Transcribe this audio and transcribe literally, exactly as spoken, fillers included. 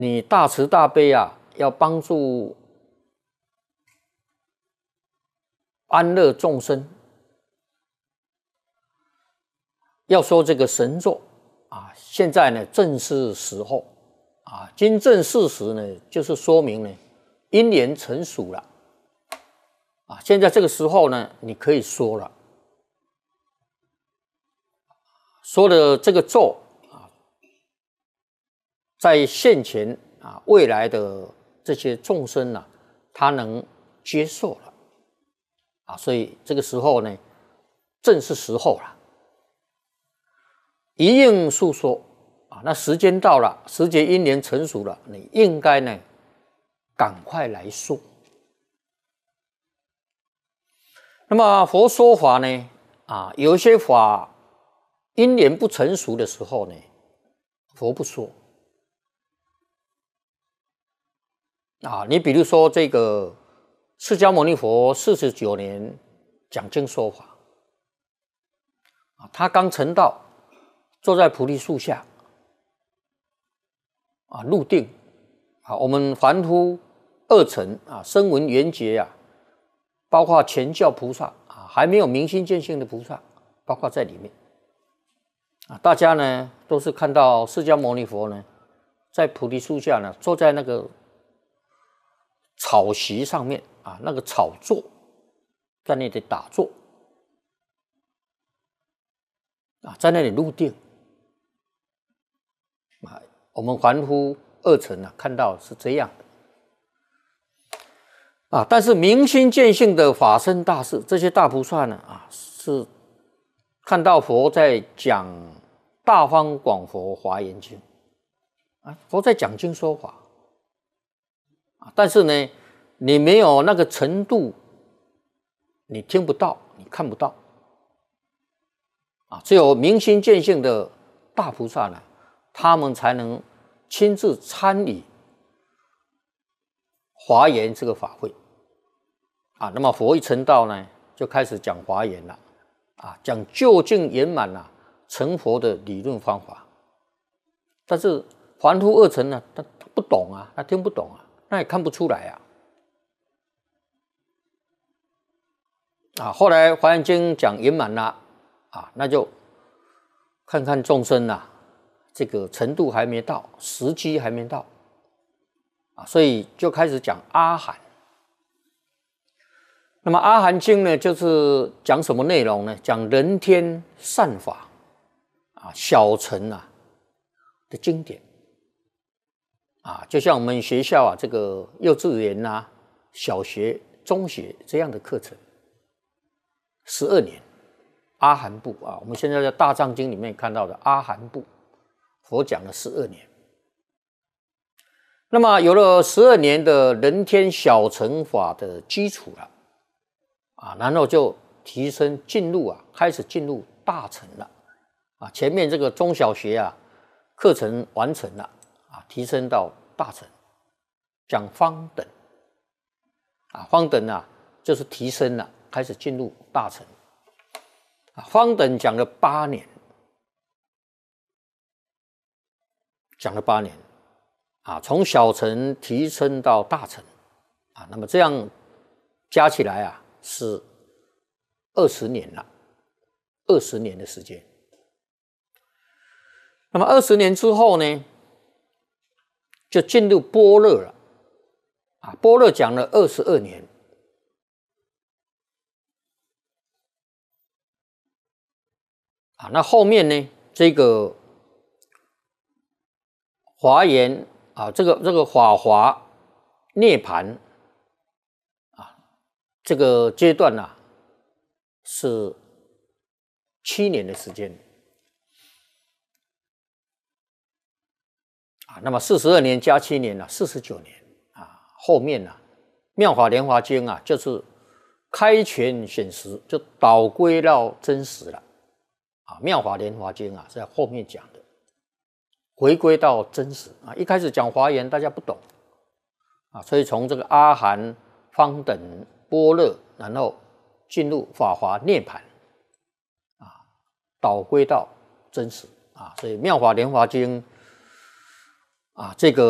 你大慈大悲啊，要帮助安乐众生，要说这个神咒啊，现在呢正是时候啊，今正是时呢，就是说明呢因缘成熟了啊，现在这个时候呢，你可以说了，说的这个咒啊，在现前啊，未来的这些众生啊，他能接受了啊，所以这个时候呢，正是时候了。一应诉说啊，那时间到了，时节因缘成熟了，你应该呢，赶快来说。那么佛说法呢，啊，有一些法因缘不成熟的时候呢，佛不说。啊，你比如说这个释迦牟尼佛四十九年讲经说法，啊，他刚成道，坐在菩提树下，啊，入定，啊，我们凡夫二乘啊，声闻缘觉啊，包括全教菩萨啊，还没有明心见性的菩萨，包括在里面，啊，大家呢都是看到释迦牟尼佛呢，在菩提树下呢，坐在那个草席上面啊，那个草座，在那里打坐啊，在那里入定啊，我们凡夫二乘啊，看到是这样的啊，但是明心见性的法身大士，这些大菩萨呢啊，是看到佛在讲《大方广佛华严经》啊，佛在讲经说法。但是呢，你没有那个程度，你听不到，你看不到啊。只有明心见性的大菩萨呢，他们才能亲自参与华严这个法会啊。那么佛一成道呢，就开始讲华严了啊，讲究竟圆满了成佛的理论方法。但是凡夫二乘呢，他不懂啊，他听不懂啊。那也看不出来啊！啊，后来《华严经》讲圆满了啊，那就看看众生啊，这个程度还没到，时机还没到啊，所以就开始讲阿含。那么《阿含经》呢，就是讲什么内容呢？讲人天善法啊，小乘啊的经典。啊，就像我们学校啊，这个幼稚园啊、小学、中学这样的课程，十二年阿含部啊，我们现在在大藏经里面看到的阿含部，佛讲了十二年。那么有了十二年的人天小乘法的基础了，啊，然后就提升进入啊，开始进入大乘了，啊，前面这个中小学啊课程完成了。啊，提升到大乘，讲方等，啊，方等啊，就是提升了，开始进入大乘，啊，方等讲了八年，讲了八年，啊，从小乘提升到大乘，啊，那么这样加起来啊，是二十年了，二十年的时间。那么二十年之后呢？就进入般若了，啊，般若讲了二十二年，啊，那后面呢，这个华严啊，这个这个法华涅槃啊，这个阶段啊，是七年的时间。啊，那么四十二年加七年呢、啊，四十九年啊。后面呢、啊，《妙法莲华经》啊，就是开权显实，就导归到真实了啊。《妙法莲华经》啊，在后面讲的，回归到真实啊。一开始讲华严，大家不懂啊，所以从这个阿含、方等、般若，然后进入法华涅槃啊，导归到真实啊。所以《妙法莲华经》。啊，这个。